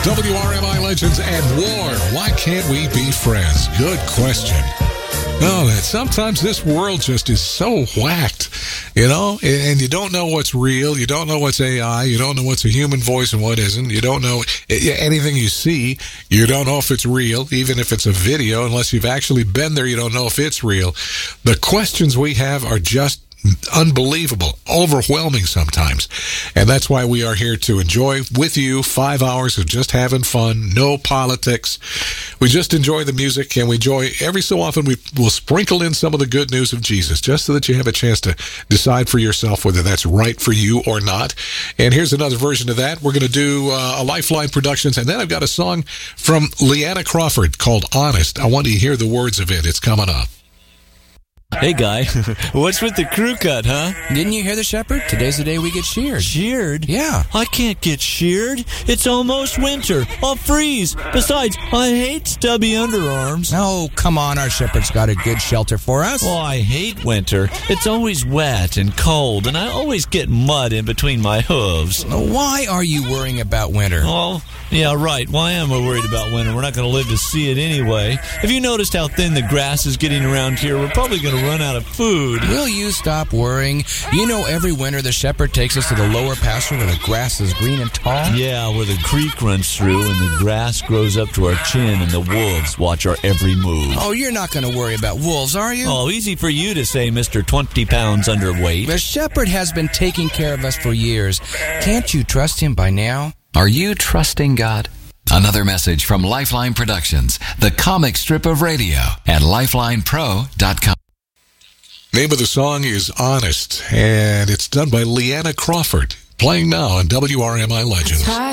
WRMI Legends and War. Why can't we be friends? Good question. No, that sometimes this world just is so whacked, and you don't know what's real. You don't know what's AI. You don't know what's a human voice and what isn't. You don't know anything you see. You don't know if it's real, even if it's a video. Unless you've actually been there, you don't know if it's real. The questions we have are just unbelievable, overwhelming sometimes. And that's why we are here to enjoy with you 5 hours of just having fun, no politics. We just enjoy the music, and we enjoy every so often we will sprinkle in some of the good news of Jesus, just so that you have a chance to decide for yourself whether that's right for you or not. And here's another version of that. We're going to do a Lifeline Productions, and then I've got a song from Leanna Crawford called Honest. I want you to hear the words of it. It's coming up. Hey, Guy, what's with the crew cut, huh? Didn't you hear the shepherd? Today's the day we get sheared. Sheared? Yeah. I can't get sheared. It's almost winter. I'll freeze. Besides, I hate stubby underarms. Oh, come on. Our shepherd's got a good shelter for us. Oh, I hate winter. It's always wet and cold, and I always get mud in between my hooves. Why are you worrying about winter? Oh, yeah, right. Why am I worried about winter? We're not going to live to see it anyway. Have you noticed how thin the grass is getting around here? We're probably going to run out of food. Will you stop worrying? You know, every winter the shepherd takes us to the lower pasture where the grass is green and tall? Yeah, where the creek runs through and the grass grows up to our chin and the wolves watch our every move. Oh, you're not going to worry about wolves, are you? Oh, easy for you to say, Mr. 20 pounds underweight. The shepherd has been taking care of us for years. Can't you trust him by now? Are you trusting God? Another message from Lifeline Productions, the comic strip of radio at lifelinepro.com. Name of the song is Honest, and it's done by Leanna Crawford, playing now on WRMI Legends.